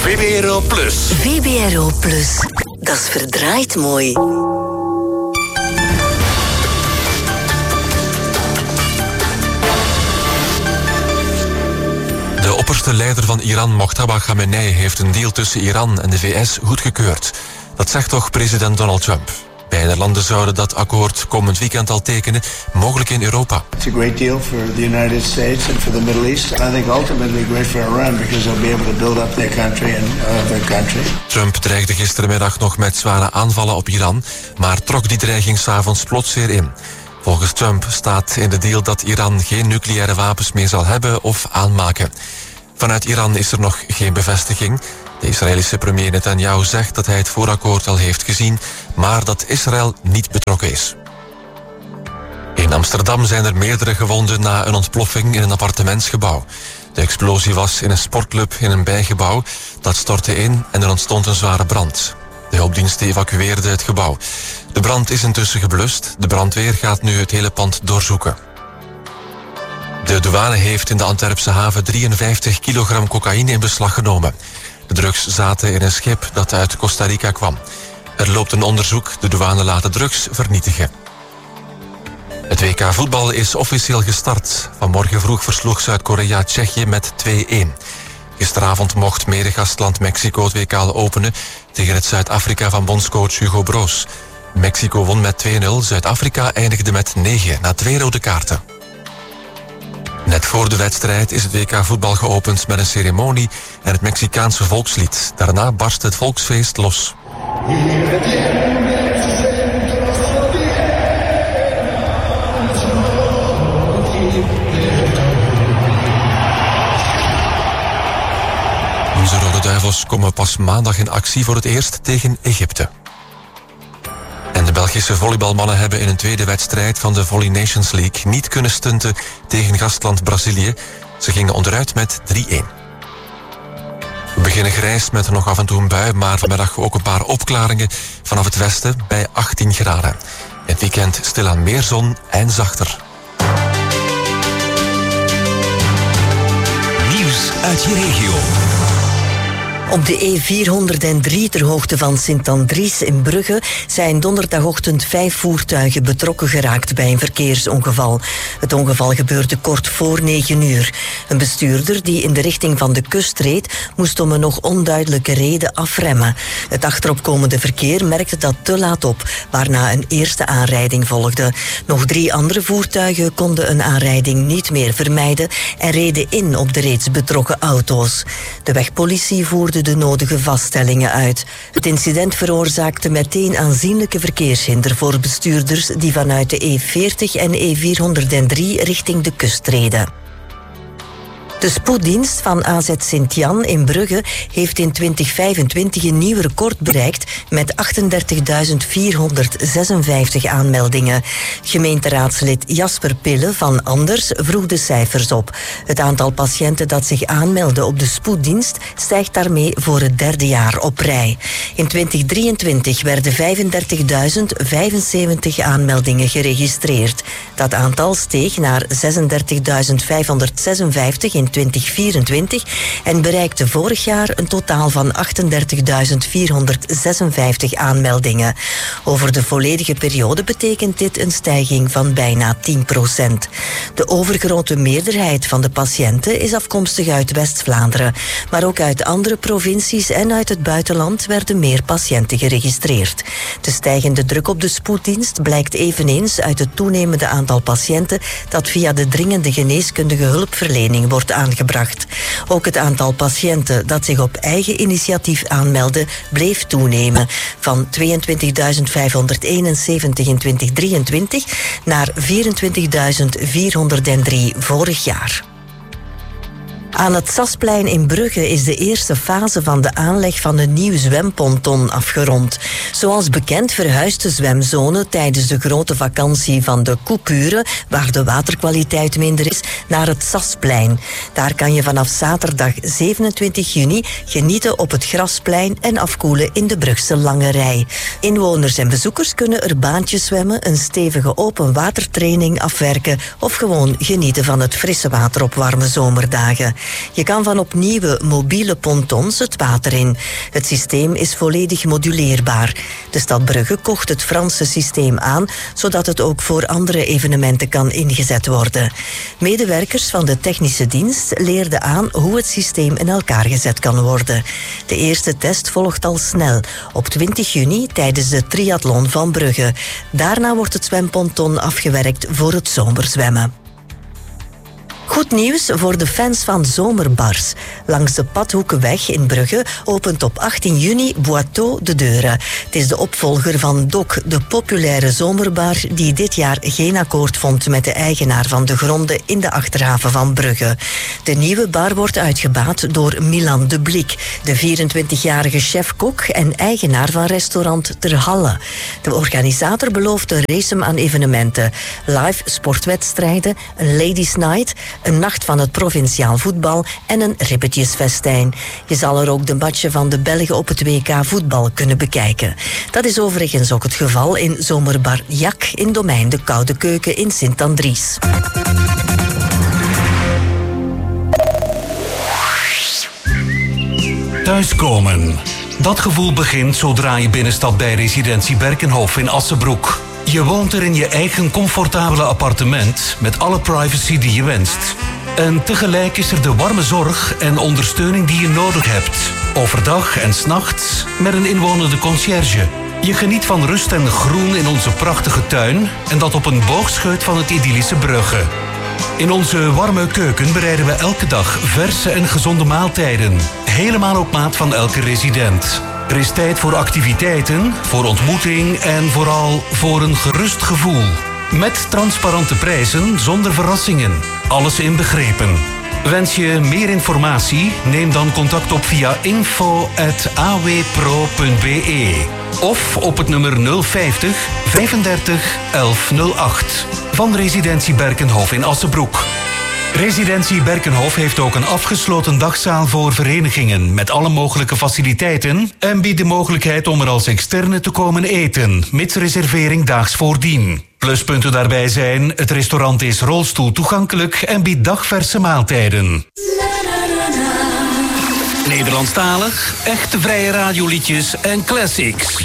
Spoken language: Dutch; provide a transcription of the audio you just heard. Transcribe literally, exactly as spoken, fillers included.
V B R O Plus. V B R O Plus. Dat is verdraaid mooi. De opperste leider van Iran, Mojtaba Khamenei, heeft een deal tussen Iran en de V S goedgekeurd. Dat zegt toch president Donald Trump. Beide landen zouden dat akkoord komend weekend al tekenen, mogelijk in Europa. It's a great deal for the United States and for the Middle East. I think ultimately great for Iran because they'll be able to build up their country and uh, their country. Trump dreigde gistermiddag nog met zware aanvallen op Iran, maar trok die dreiging 's avonds plots weer in. Volgens Trump staat in de deal dat Iran geen nucleaire wapens meer zal hebben of aanmaken. Vanuit Iran is er nog geen bevestiging. De Israëlische premier Netanyahu zegt dat hij het voorakkoord al heeft gezien, maar dat Israël niet betrokken is. In Amsterdam zijn er meerdere gewonden na een ontploffing in een appartementsgebouw. De explosie was in een sportclub in een bijgebouw. Dat stortte in en er ontstond een zware brand. De hulpdiensten evacueerden het gebouw. De brand is intussen geblust. De brandweer gaat nu het hele pand doorzoeken. De douane heeft in de Antwerpse haven drieënvijftig kilogram cocaïne in beslag genomen. De drugs zaten in een schip dat uit Costa Rica kwam. Er loopt een onderzoek. De douane laat de drugs vernietigen. Het W K voetbal is officieel gestart. Vanmorgen vroeg versloeg Zuid-Korea Tsjechië met twee-een. Gisteravond mocht medegastland Mexico het W K openen tegen het Zuid-Afrika van bondscoach Hugo Broos. Mexico won met twee nul. Zuid-Afrika eindigde met negen na twee rode kaarten. Net voor de wedstrijd is het W K voetbal geopend met een ceremonie en het Mexicaanse volkslied. Daarna barst het volksfeest los. Onze Rode Duivels komen pas maandag in actie voor het eerst tegen Egypte. En de Belgische volleybalmannen hebben in een tweede wedstrijd van de Volley Nations League niet kunnen stunten tegen gastland Brazilië. Ze gingen onderuit met drie-een. We beginnen grijs met nog af en toe een bui, maar vanmiddag ook een paar opklaringen vanaf het westen bij achttien graden. In het weekend stilaan meer zon en zachter. Nieuws uit je regio. Op de E vierhonderddrie ter hoogte van Sint-Andries in Brugge zijn donderdagochtend vijf voertuigen betrokken geraakt bij een verkeersongeval. Het ongeval gebeurde kort voor negen uur. Een bestuurder die in de richting van de kust reed, moest om een nog onduidelijke reden afremmen. Het achteropkomende verkeer merkte dat te laat op, waarna een eerste aanrijding volgde. Nog drie andere voertuigen konden een aanrijding niet meer vermijden en reden in op de reeds betrokken auto's. De wegpolitie voerde de nodige vaststellingen uit. Het incident veroorzaakte meteen aanzienlijke verkeershinder voor bestuurders die vanuit de E veertig en E vierhonderddrie richting de kust reden. De spoeddienst van A Z Sint-Jan in Brugge heeft in twintig vijfentwintig een nieuw record bereikt met achtendertigduizend vierhonderdzesenvijftig aanmeldingen. Gemeenteraadslid Jasper Pille van Anders vroeg de cijfers op. Het aantal patiënten dat zich aanmeldde op de spoeddienst stijgt daarmee voor het derde jaar op rij. In twintig drieëntwintig werden vijfendertigduizend vijfenzeventig aanmeldingen geregistreerd. Dat aantal steeg naar zesendertigduizend vijfhonderdzesenvijftig in twintig vierentwintig en bereikte vorig jaar een totaal van achtendertigduizend vierhonderdzesenvijftig aanmeldingen. Over de volledige periode betekent dit een stijging van bijna tien procent. De overgrote meerderheid van de patiënten is afkomstig uit West-Vlaanderen, maar ook uit andere provincies en uit het buitenland werden meer patiënten geregistreerd. De stijgende druk op de spoeddienst blijkt eveneens uit het toenemende aantal patiënten dat via de dringende geneeskundige hulpverlening wordt aangebracht. Ook het aantal patiënten dat zich op eigen initiatief aanmeldde bleef toenemen, van tweeëntwintigduizend vijfhonderdeenenzeventig in twintig drieëntwintig naar vierentwintigduizend vierhonderddrie vorig jaar. Aan het Sasplein in Brugge is de eerste fase van de aanleg van een nieuw zwemponton afgerond. Zoals bekend verhuist de zwemzone tijdens de grote vakantie van de Coupure, waar de waterkwaliteit minder is, naar het Sasplein. Daar kan je vanaf zaterdag zevenentwintig juni genieten op het Grasplein en afkoelen in de Brugse Lange Rij. Inwoners en bezoekers kunnen er baantjes zwemmen, een stevige open watertraining afwerken of gewoon genieten van het frisse water op warme zomerdagen. Je kan van op nieuwe mobiele pontons het water in. Het systeem is volledig moduleerbaar. De stad Brugge kocht het Franse systeem aan, zodat het ook voor andere evenementen kan ingezet worden. Medewerkers van de technische dienst leerden aan hoe het systeem in elkaar gezet kan worden. De eerste test volgt al snel, op twintig juni tijdens de triathlon van Brugge. Daarna wordt het zwemponton afgewerkt voor het zomerzwemmen. Goed nieuws voor de fans van zomerbars. Langs de Padhoekenweg in Brugge opent op achttien juni Boiteau de deuren. Het is de opvolger van Doc, de populaire zomerbar die dit jaar geen akkoord vond met de eigenaar van de gronden in de achterhaven van Brugge. De nieuwe bar wordt uitgebaat door Milan de Blik, de vierentwintigjarige chef-kok en eigenaar van restaurant Ter Halle. De organisator belooft een race aan evenementen, live sportwedstrijden, een ladies night, een nacht van het provinciaal voetbal en een ribbetjesfestijn. Je zal er ook de matchen van de Belgen op het W K voetbal kunnen bekijken. Dat is overigens ook het geval in zomerbar Jak in Domein de Koude Keuken in Sint-Andries. Thuiskomen. Dat gevoel begint zodra je binnenstapt bij residentie Berkenhof in Assebroek. Je woont er in je eigen comfortabele appartement met alle privacy die je wenst. En tegelijk is er de warme zorg en ondersteuning die je nodig hebt. Overdag en 's nachts met een inwonende conciërge. Je geniet van rust en groen in onze prachtige tuin en dat op een boogscheut van het idyllische Brugge. In onze warme keuken bereiden we elke dag verse en gezonde maaltijden. Helemaal op maat van elke resident. Er is tijd voor activiteiten, voor ontmoeting en vooral voor een gerust gevoel. Met transparante prijzen zonder verrassingen. Alles inbegrepen. Wens je meer informatie? Neem dan contact op via info at a w pro punt b e of op het nummer nul vijftig vijfendertig elf nul acht van Residentie Berkenhof in Assebroek. Residentie Berkenhof heeft ook een afgesloten dagzaal voor verenigingen met alle mogelijke faciliteiten en biedt de mogelijkheid om er als externe te komen eten, mits reservering daags voordien. Pluspunten daarbij zijn, het restaurant is rolstoel toegankelijk en biedt dagverse maaltijden. Nederlandstalig, echte vrije radioliedjes en classics.